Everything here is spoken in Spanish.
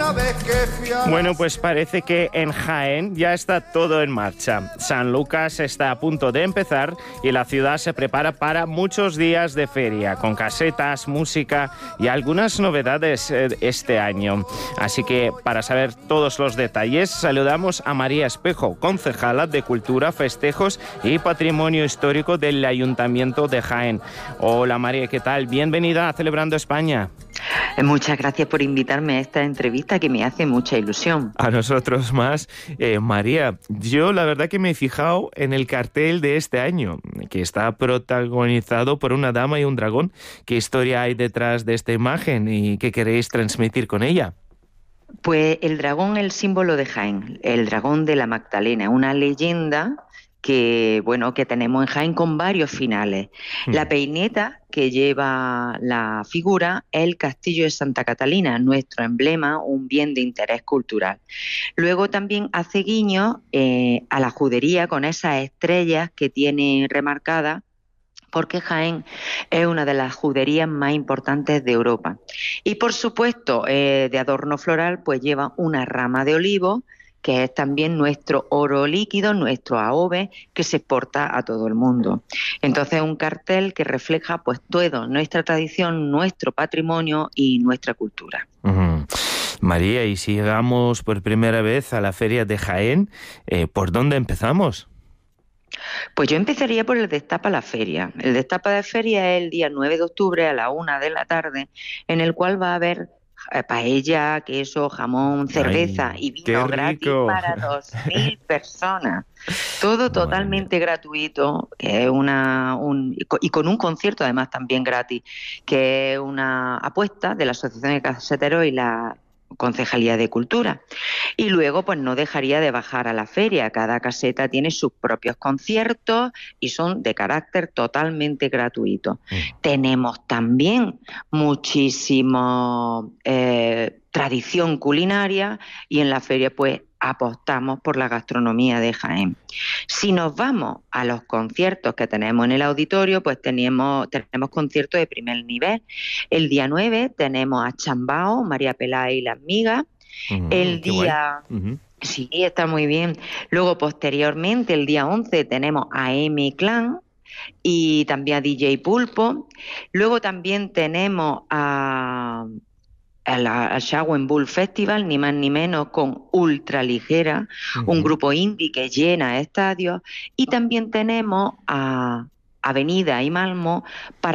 Bueno, pues parece que en Jaén ya está todo en marcha. San Lucas está a punto de empezar y la ciudad se prepara para muchos días de feria, con casetas, música y algunas novedades este año. Así que para saber todos los detalles, saludamos a María Espejo, concejala de Cultura, Festejos y Patrimonio Histórico del Ayuntamiento de Jaén. Hola María, ¿qué tal? Bienvenida a Celebrando España. Muchas gracias por invitarme a esta entrevista que me hace mucha ilusión. A nosotros más. María, yo la verdad que me he fijado en el cartel de este año, que está protagonizado por una dama y un dragón. ¿Qué historia hay detrás de esta imagen y qué queréis transmitir con ella? Pues el dragón es el símbolo de Jaén, el dragón de la Magdalena, una leyenda que tenemos en Jaén con varios finales. La peineta que lleva la figura es el Castillo de Santa Catalina, nuestro emblema, un bien de interés cultural. Luego también hace guiño a la judería con esas estrellas que tiene remarcadas, porque Jaén es una de las juderías más importantes de Europa. Y por supuesto, de adorno floral, pues lleva una rama de olivo, que es también nuestro oro líquido, nuestro AOVE, que se exporta a todo el mundo. Entonces, un cartel que refleja pues toda nuestra tradición, nuestro patrimonio y nuestra cultura. María, y si llegamos por primera vez a la Feria de Jaén, ¿por dónde empezamos? Pues yo empezaría por el Destapa la Feria. El Destapa la Feria es el día 9 de octubre a la 1 de la tarde, en el cual va a haber paella, queso, jamón, cerveza y vino gratis para 2.000 personas. Todo totalmente gratuito, que es y con un concierto además también gratis, que es una apuesta de la Asociación de Caseteros y la Concejalía de Cultura. Y luego pues no dejaría de bajar a la feria. Cada caseta tiene sus propios conciertos y son de carácter totalmente gratuito. Tenemos también muchísimo tradición culinaria y en la feria pues apostamos por la gastronomía de Jaén. Si nos vamos a los conciertos que tenemos en el auditorio, pues tenemos conciertos de primer nivel. El día 9 tenemos a Chambao, María Peláez y Las Migas. El día... Sí, está muy bien. Luego, posteriormente, el día 11 tenemos a M-Clan y también a DJ Pulpo. Luego también tenemos al Shawen Bull Festival, ni más ni menos, con Ultraligera, un grupo indie que llena estadios. Y también tenemos a Avenida y Malmo para